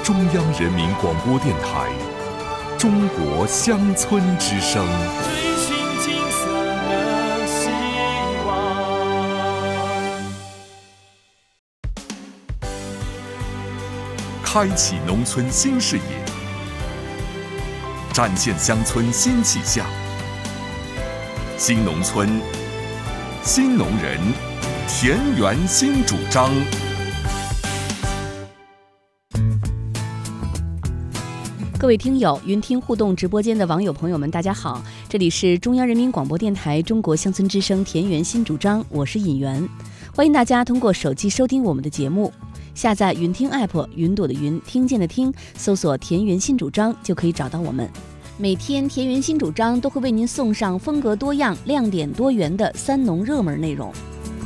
中央人民广播电台中国乡村之声。 追寻金色的希望， 开启农村新视野，展现乡村新气象。新农村，新农人，田园新主张。 各位听友，云听互动直播间的网友朋友们，大家好，这里是中央人民广播电台中国乡村之声田园新主张，我是尹媛，欢迎大家通过手机收听我们的节目，下载云听 app， 云朵的云，听见的听，搜索田园新主张就可以找到我们。每天田园新主张都会为您送上风格多样、亮点多元的三农热门内容。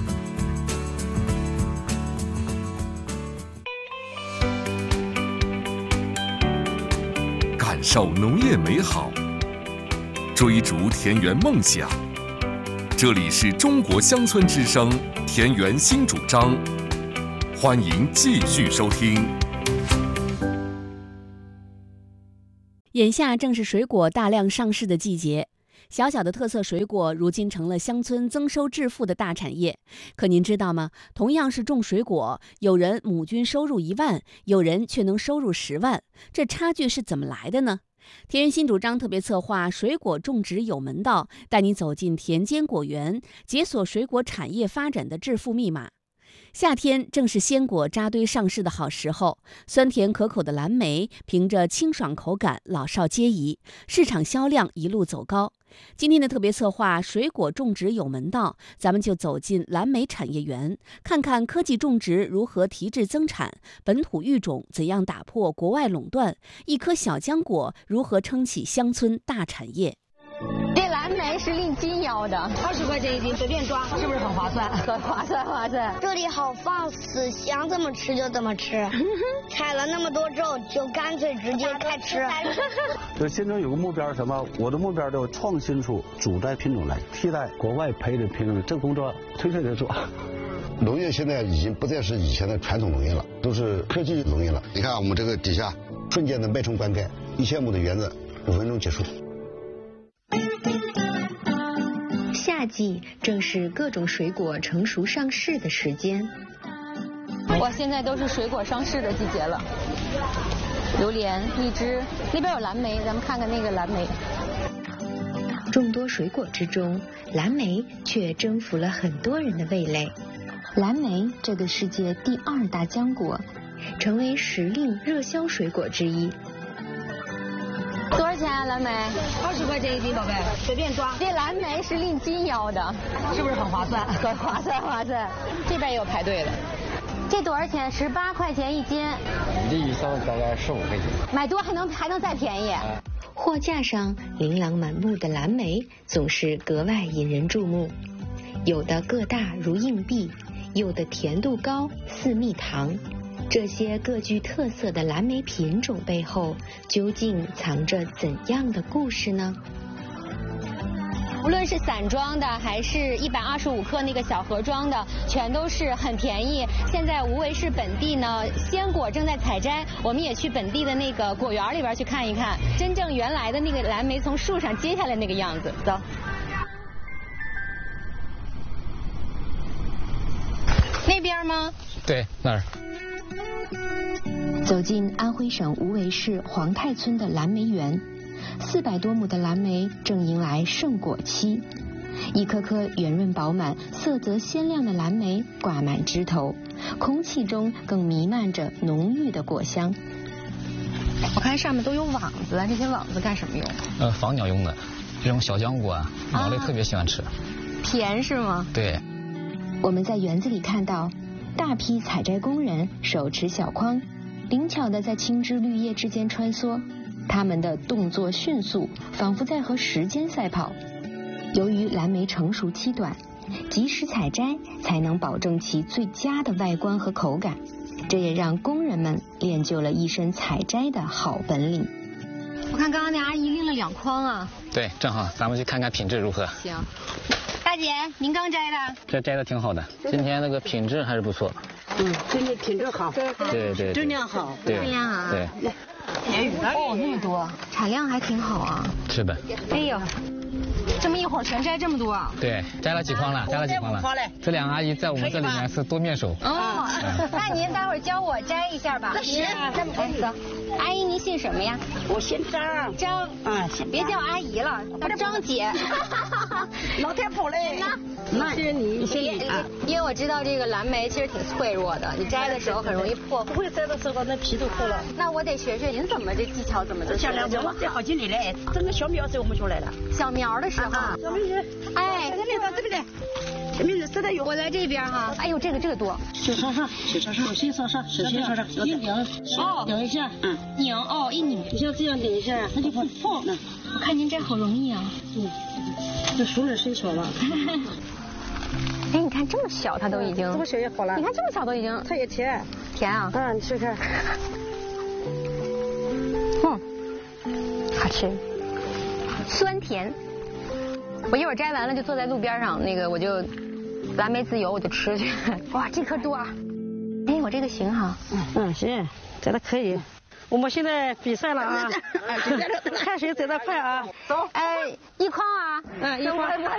感受农业美好，追逐田园梦想。这里是中国乡村之声田园新主张，欢迎继续收听。 眼下正是水果大量上市的季节，小小的特色水果如今成了乡村增收致富的大产业。可您知道吗？同样是种水果，有人亩均收入1万，有人却能收入10万，这差距是怎么来的呢？田园新主张特别策划水果种植有门道，带你走进田间果园，解锁水果产业发展的致富密码。夏天正是鲜果扎堆上市的好时候，酸甜可口的蓝莓凭着清爽口感老少皆宜，市场销量一路走高。今天的特别策划水果种植有门道，咱们就走进蓝莓产业园，看看科技种植如何提质增产，本土育种怎样打破国外垄断，一颗小浆果如何撑起乡村大产业。 这蓝莓是令斤腰的，20块钱一斤，随便抓，是不是很划算？很划算，划算。 这里好放肆，想怎么吃就怎么吃，采了那么多之后就干脆直接开吃。 就现在有个目标是什么？我的目标就创新出主代品种来替代国外培的品种，这个工作推着在做。 农业现在已经不再是以前的传统农业了，都是科技农业了。你看我们这个底下瞬间的脉冲灌溉，1000亩的园子5分钟结束。 夏季正是各种水果成熟上市的时间。 哇，现在都是水果上市的季节了，榴莲、荔枝，那边有蓝莓，咱们看看那个蓝莓。 众多水果之中，蓝莓却征服了很多人的味蕾。蓝莓这个世界第2大浆果，成为时令热销水果之一。 多少钱啊？蓝莓 20块钱一斤，宝贝，随便抓。 这蓝莓是令斤腰的， 是不是很划算？ 很划算，划算。这边也有排队的。这多少钱？18块钱一斤。 利上大概15块钱。 买多还能再便宜。 货架上琳琅满目的蓝莓总是格外引人注目，有的个大如硬币，有的甜度高似蜜糖。这些各具特色的蓝莓品种背后，究竟藏着怎样的故事呢？ 无论是散装的还是125克那个小盒装的，全都是很便宜。现在无为市本地呢，鲜果正在采摘，我们也去本地的那个果园里边去看一看，真正原来的那个蓝莓从树上接下来那个样子。走。那边吗？ 对，那儿。 走进安徽省无为市黄泰村的蓝莓园，400多亩的蓝莓正迎来盛果期，一颗颗圆润饱满、色泽鲜亮的蓝莓挂满枝头，空气中更弥漫着浓郁的果香。 我看上面都有网子，这些网子干什么用？ 防鸟用的，这种小浆果鸟类特别喜欢吃。 甜是吗？ 对。 我们在园子里看到大批采摘工人手持小筐，灵巧地在青枝绿叶之间穿梭，他们的动作迅速，仿佛在和时间赛跑。由于蓝莓成熟期短，及时采摘才能保证其最佳的外观和口感，这也让工人们练就了一身采摘的好本领。 我看刚刚那阿姨拎了2筐啊。 对，正好，咱们去看看品质如何。 行。大姐，您刚摘的？ 这摘的挺好的，今天那个品质还是不错。 真的品质好， 对， 质量好， 对， 质量啊， 对。 哦，那么多，产量还挺好啊。 是的。 哎呦，这么一会儿全摘这么多啊？ 对，摘了几筐了，摘了几筐了。这两个阿姨在我们这里面是多面手。 哦，那您待会儿教我摘一下吧。 行， 这么走。阿姨，您姓什么呀？ 我姓张。 张。别叫阿姨了，叫张姐。 老太婆嘞。那谢谢你，谢谢你啊。 因为我知道这个蓝莓其实挺脆弱的，你摘的时候很容易破。 不会摘的时候那皮都破了。 那我得学学您怎么这技巧怎么的。 像我摘好几年了，整个小苗时候我们就来了。 小苗的时候。 小苗是。 哎， 这边到这边来。这边是的有。 我在这边哈。哎呦，这个多。 手稍稍，手心稍稍，手心稍稍，一拧，拧一下， 拧哦，一拧。 你像这样拧一下，它就不破了。 我看您摘好容易啊。 这熟了生巧了。 哎，你看这么小，它都已经。 这么小也好了。 你看这么小都已经。 它也甜。 甜啊。 你试试。 好吃。酸甜。我一会儿摘完了就坐在路边上，那个我就蓝莓自由，我就吃去。哇，这颗多。哎，我这个行哈。 行，摘的可以。我们现在比赛了啊！看谁摘的快啊！走。 哎，一筐啊。 一筐。